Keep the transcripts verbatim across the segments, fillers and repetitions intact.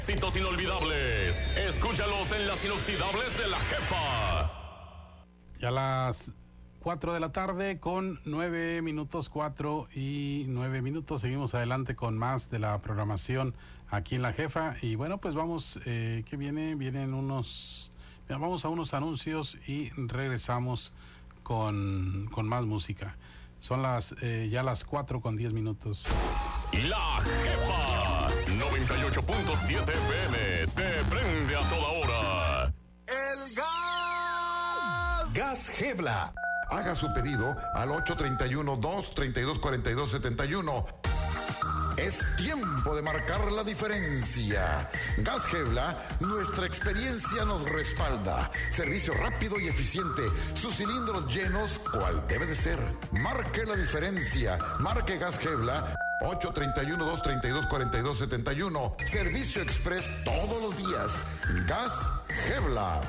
Éxitos inolvidables. Escúchalos en las inoxidables de la jefa. Ya a las cuatro de la tarde con nueve minutos, cuatro y nueve minutos. Seguimos adelante con más de la programación aquí en la jefa. Y bueno, pues vamos, eh, ¿qué viene? Vienen unos, vamos a unos anuncios y regresamos con, con más música. Son las, eh, ya las cuatro con diez minutos. La jefa noventa y ocho punto siete F M te prende a toda hora. El gas. Gas Gebla. Haga su pedido al ocho treinta y uno, dos treinta y dos, cuarenta y dos setenta y uno. Es tiempo de marcar la diferencia. Gas Gebla, nuestra experiencia nos respalda. Servicio rápido y eficiente. Sus cilindros llenos, cual debe de ser. Marque la diferencia. Marque Gas Gebla. ocho treinta y uno, dos treinta y dos, cuarenta y dos setenta y uno. Servicio express todos los días. Gas Gebla.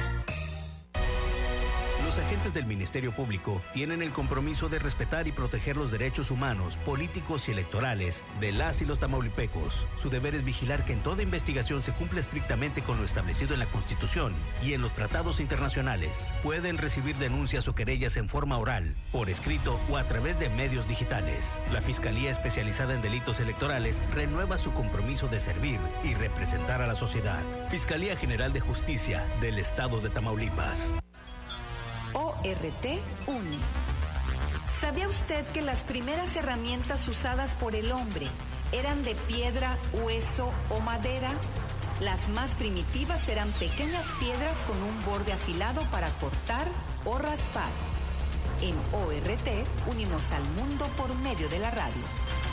Los agentes del Ministerio Público tienen el compromiso de respetar y proteger los derechos humanos, políticos y electorales de las y los tamaulipecos. Su deber es vigilar que en toda investigación se cumpla estrictamente con lo establecido en la Constitución y en los tratados internacionales. Pueden recibir denuncias o querellas en forma oral, por escrito o a través de medios digitales. La Fiscalía Especializada en Delitos Electorales renueva su compromiso de servir y representar a la sociedad. Fiscalía General de Justicia del Estado de Tamaulipas. O R T une. ¿Sabía usted que las primeras herramientas usadas por el hombre eran de piedra, hueso o madera? Las más primitivas eran pequeñas piedras con un borde afilado para cortar o raspar. En O R T unimos al mundo por medio de la radio.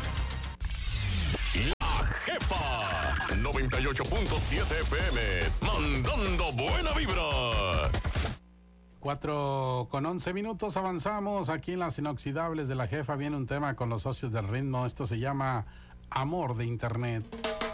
La jefa noventa y ocho punto siete F M, mandando buena vibra. Cuatro con once minutos, avanzamos aquí en las inoxidables de la jefa. Viene un tema con los socios del ritmo. Esto se llama Amor de Internet.